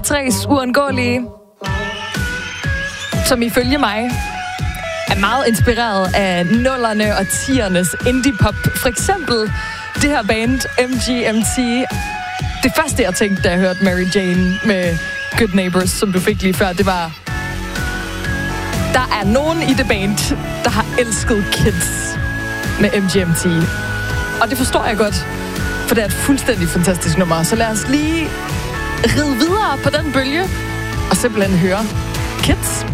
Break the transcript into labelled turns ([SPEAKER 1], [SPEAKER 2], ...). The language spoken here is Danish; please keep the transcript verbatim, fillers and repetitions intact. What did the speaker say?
[SPEAKER 1] tres uundgåelige, som ifølge mig er meget inspireret af nullerne og tiernes indie-pop. For eksempel det her band, M G M T. Det første, jeg tænkte, da jeg hørte Mary Jane med Good Neighbors, som du fik lige før, det var... Der er nogen i det band, der har elsket Kids med M G M T. Og det forstår jeg godt, for det er et fuldstændig fantastisk nummer. Så lad os lige ride videre på den bølge og simpelthen høre Kids.